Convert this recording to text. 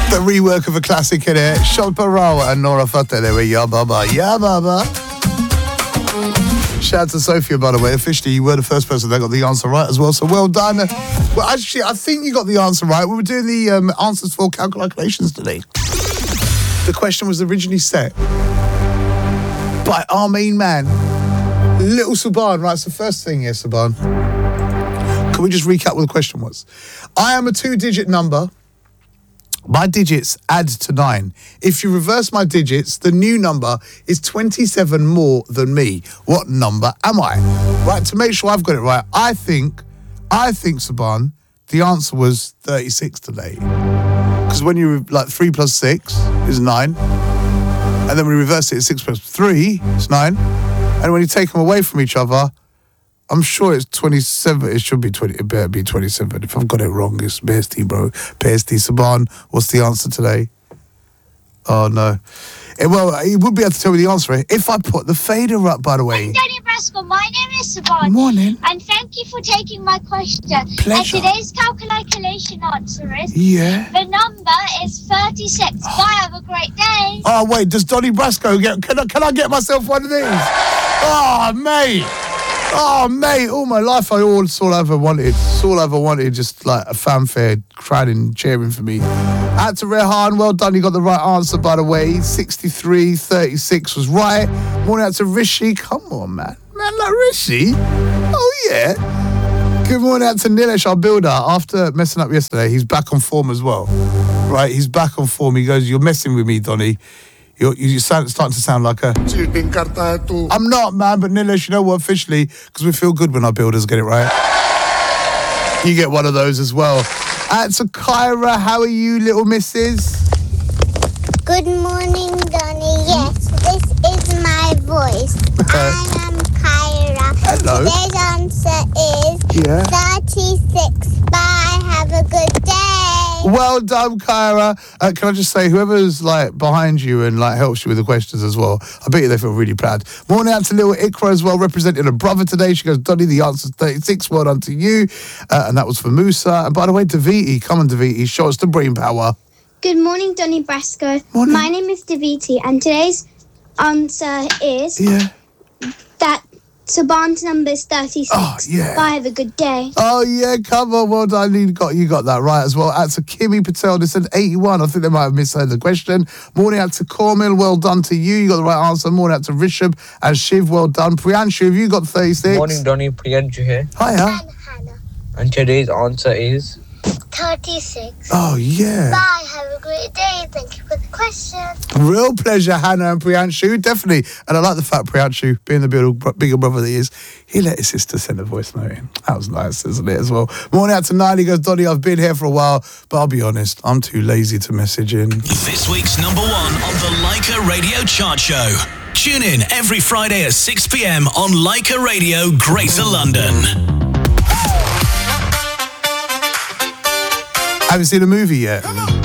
The rework of a classic in it. Sholparao and Nora Fateh. There we Ya Baba, Ya Baba. Shout out to Sophia, by the way. Officially, you were the first person that got the answer right as well, so well done. Well, actually, I think you got the answer right. We were doing the answers for calculations today. The question was originally set by our main man, Little Subhan. Right, so first thing here, Subhan. Can we just recap what the question was? I am a 2-digit number. My digits add to 9. If you reverse my digits, the new number is 27 more than me. What number am I? Right, to make sure I've got it right, I think, Subhan, the answer was 36 today. Because when you, 3 plus 6 is 9. And then when you reverse it, it's 6 plus 3, it's 9. And when you take them away from each other, I'm sure it's 27. It should be 20. It better be 27. If I've got it wrong, it's Pesti, bro. Pesti, Subhan, what's the answer today? Oh, no. He would be able to tell me the answer if I put the fader up, by the way. I'm Danny Brasco. My name is Subhan. Morning. And thank you for taking my question. Pleasure. And today's calculation answer is... Yeah. The number is 36. Bye, have a great day. Oh, wait, does Donny Brasco get... Can I get myself one of these? Oh, mate. All my life that's all I ever wanted. It's all I ever wanted, just like a fanfare, crowding, cheering for me. Out to Rehan, well done, you got the right answer, by the way. 63-36 was right. Morning out to Rishi, come on, man. Man like Rishi? Oh, yeah. Good morning out to Nilesh, our builder. After messing up yesterday, he's back on form as well. Right, he's back on form. He goes, you're messing with me, Donny. You're starting to sound like a... I'm not, man, but Nilesh, you know what, officially, because we feel good when our builders get it right. You get one of those as well. So, Kyra, how are you, little missus? Good morning, Donny. Yes, this is my voice. I am Kyra. Hello. Today's answer is 36. Bye, have a good day. Well done, Kyra. Can I just say, whoever's behind you and helps you with the questions as well, I bet you they feel really proud. Morning out to little Ikra as well, representing a brother today. She goes, Donny, the answer's 36. Well done to you. And that was for Musa. And by the way, Daviti, come on, Daviti, show us the brain power. Good morning, Donny Brasco. Morning. My name is Daviti, and today's answer is that Subhan's number is 36. Oh, yeah. Bye, have a good day. Oh, yeah, come on. Well done. You got that right as well. Out to Kimmy Patel. They said 81. I think they might have misheard the question. Morning out to Cormil. Well done to you. You got the right answer. Morning out to Rishabh and Shiv. Well done. Priyanshu, have you got 36? Morning, Donny. Priyanshu here. Hiya. And Hannah. And today's answer is... 36. Oh, yeah. Bye, have a great day. Thank you for the question. Real pleasure, Hannah and Priyanshu, definitely. And I like the fact Priyanshu, being the bigger brother that he is, he let his sister send a voice note in. That was nice, isn't it, as well? Morning out to Nile. He goes, Donny, I've been here for a while, but I'll be honest, I'm too lazy to message in. This week's number 1 on the Leica Radio Chart Show. Tune in every Friday at 6 p.m. on Leica Radio, Greater London. Haven't seen the movie yet?